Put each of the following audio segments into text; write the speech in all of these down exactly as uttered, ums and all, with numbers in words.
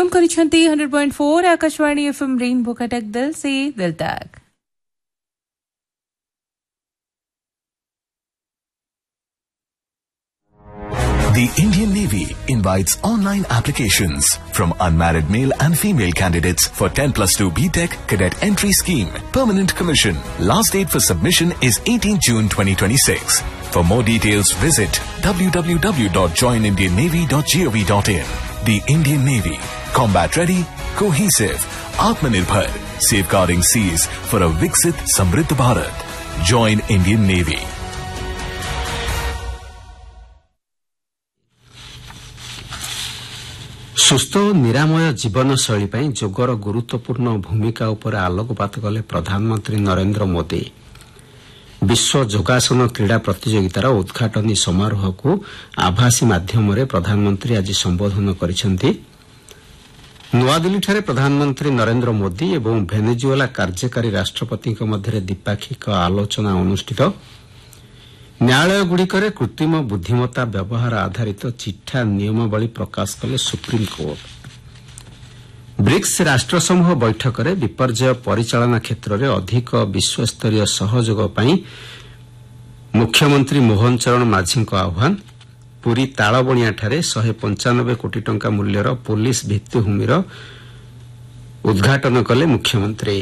Tune करिछंती one hundred point four Akashvani FM rainbow Cuttack दिल से दिल तक। The Indian Navy invites online applications from unmarried male and female candidates for ten plus two B Tech Cadet Entry Scheme, Permanent Commission. Last date for submission is eighteenth June twenty twenty-six. For more details, visit w w w dot join indian navy dot gov dot in. The Indian Navy, combat ready, cohesive, Atmanirbhar, safeguarding seas for a Viksit Samriddh Bharat. Join Indian Navy. ସୁସ୍ଥ ଓ ନିରାମୟ ଜୀବନଶୈଳୀ ପାଇଁ ଯୋଗର ଗୁରୁତ୍ୱପୂର୍ଣ୍ଣ ଭୂମିକା ଉପରେ ଆଲୋକପାତ କଲେ ପ୍ରଧାନମନ୍ତ୍ରୀ ନରେନ୍ଦ୍ର ମୋଦି। ବିଶ୍ୱ ଯୋଗାସନ କ୍ରୀଡ଼ା ପ୍ରତିଯୋଗିତାର ଉଦ୍ଘାଟନୀ ସମାରୋହକୁ ଆଭାସୀ ମାଧ୍ୟମରେ ପ୍ରଧାନମନ୍ତ୍ରୀ ଆଜି ସମ୍ବୋଧନ କରିଛନ୍ତି। ନୂଆଦିଲ୍ଲୀଠାରେ ପ୍ରଧାନମନ୍ତ୍ରୀ ନରେନ୍ଦ୍ର ମୋଦି ଏବଂ ଭେନେଜୁଏଲା କାର୍ଯ୍ୟକାରୀ ରାଷ୍ଟ୍ରପତିଙ୍କ ମଧ୍ୟରେ ଦ୍ୱିପାକ୍ଷିକ ଆଲୋଚନା ଅନୁଷ୍ଠିତ। ନ୍ୟାୟାଳୟଗୁଡ଼ିକରେ କୃତ୍ରିମ ବୁଦ୍ଧିମତ୍ତା ବ୍ୟବହାର ଆଧାରିତ ଚିଠା ନିୟମାବଳୀ ପ୍ରକାଶ କଲେ ସୁପ୍ରିମକୋର୍ଟ। ବ୍ରିକ୍ସ ରାଷ୍ଟ୍ରସମୂହ ବୈଠକରେ ବିପର୍ଯ୍ୟୟ ପରିଚାଳନା କ୍ଷେତ୍ରରେ ଅଧିକ ବିଶ୍ୱସ୍ତରୀୟ ସହଯୋଗ ପାଇଁ ମୁଖ୍ୟମନ୍ତ୍ରୀ ମୋହନ ଚରଣ ମାଝୀଙ୍କ ଆହ୍ୱାନ। ପୁରୀ ତାଳବଣିଆଠାରେ ଶହେ ପଞ୍ଚାନବେ କୋଟି ଟଙ୍କା ମୂଲ୍ୟର ପୋଲିସ ଭିତ୍ତିଭୂମିର ଉଦ୍ଘାଟନ କଲେ ମୁଖ୍ୟମନ୍ତ୍ରୀ।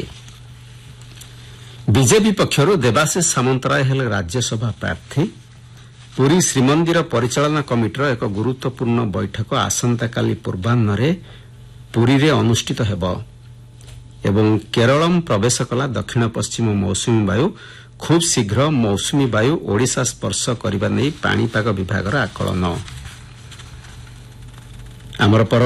ବିଜେପି ପକ୍ଷରୁ ଦେବାଶିଷ ସାମନ୍ତରାୟ ହେଲେ ରାଜ୍ୟସଭା ପ୍ରାର୍ଥୀ। ପୁରୀ ଶ୍ରୀମନ୍ଦିର ପରିଚାଳନା କମିଟିର ଏକ ଗୁରୁତ୍ୱପୂର୍ଣ୍ଣ ବୈଠକ ଆସନ୍ତାକାଲି ପୂର୍ବାହ୍ନରେ ପୁରୀରେ ଅନୁଷ୍ଠିତ ହେବ ଏବଂ କେରଳମ୍ ପ୍ରବେଶ କଲା ଦକ୍ଷିଣ ପଶ୍ଚିମ ମୌସୁମୀ ବାୟୁ। ଖୁବ୍ ଶୀଘ୍ର ମୌସୁମୀ ବାୟୁ ଓଡ଼ିଶା ସ୍ପର୍ଶ କରିବା ନେଇ ପାଣିପାଗ ବିଭାଗର ଆକଳନ। ଆମର